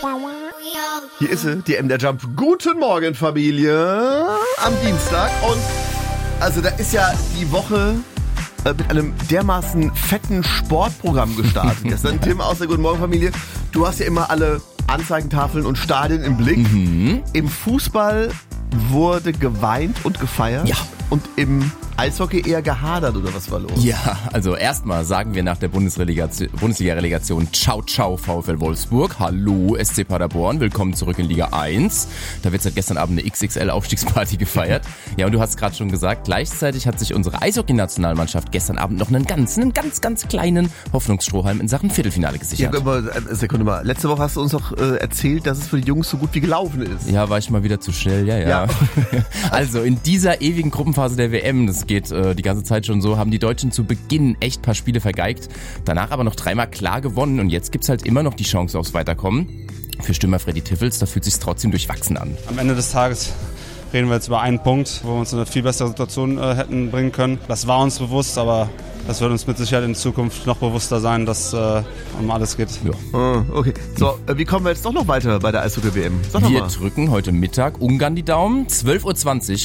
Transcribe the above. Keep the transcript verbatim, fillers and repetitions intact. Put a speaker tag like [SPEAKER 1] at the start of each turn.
[SPEAKER 1] Hier ist sie, die M der Jump. Guten Morgen, Familie. Am Dienstag. Und also da ist ja die Woche äh, mit einem dermaßen fetten Sportprogramm gestartet. Gestern, Tim, aus der Guten Morgen, Familie. Du hast ja immer alle Anzeigentafeln und Stadien im Blick. Mhm. Im Fußball wurde geweint und gefeiert.
[SPEAKER 2] Ja.
[SPEAKER 1] Und im Eishockey eher gehadert, oder was war los?
[SPEAKER 2] Ja, also erstmal sagen wir nach der Bundesrelegation, Bundesliga-Relegation Ciao, ciao VfL Wolfsburg. Hallo S C Paderborn, willkommen zurück in Liga eins. Da wird seit gestern Abend eine X X L-Aufstiegsparty gefeiert. Ja, und du hast gerade schon gesagt, gleichzeitig hat sich unsere Eishockey-Nationalmannschaft gestern Abend noch einen ganz, einen ganz, ganz kleinen Hoffnungsstrohhalm in Sachen Viertelfinale gesichert.
[SPEAKER 1] Ja, aber, Sekunde mal, letzte Woche hast du uns doch äh, erzählt, dass es für die Jungs so gut wie gelaufen ist.
[SPEAKER 2] Ja, war ich mal wieder zu schnell, ja, ja. ja. Also in dieser ewigen Gruppenphase der W M, das geht äh, die ganze Zeit schon so, haben die Deutschen zu Beginn echt paar Spiele vergeigt, danach aber noch dreimal klar gewonnen und jetzt gibt's halt immer noch die Chance aufs Weiterkommen. Für Stürmer Freddy Tiffels, da fühlt sich's trotzdem durchwachsen an.
[SPEAKER 3] Am Ende des Tages reden wir jetzt über einen Punkt, wo wir uns in eine viel bessere Situation äh, hätten bringen können. Das war uns bewusst, aber das wird uns mit Sicherheit in Zukunft noch bewusster sein, dass äh, um alles geht.
[SPEAKER 1] Ja. Oh, okay. So, äh, wie kommen wir jetzt doch noch weiter bei der Eishockey-W M? Sag
[SPEAKER 2] wir
[SPEAKER 1] mal.
[SPEAKER 2] drücken heute Mittag Ungarn die Daumen. zwölf Uhr zwanzig